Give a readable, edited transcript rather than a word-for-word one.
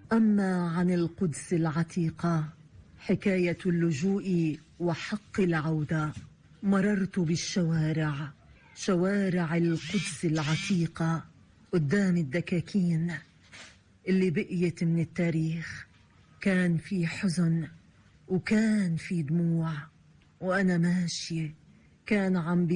أما عن القدس العتيقة حكاية اللجوء وحق العودة. مررت بالشوارع، شوارع القدس العتيقة، قدام الدكاكين اللي بقيت من التاريخ. كان في حزن وكان في دموع، وأنا ماشية كان عم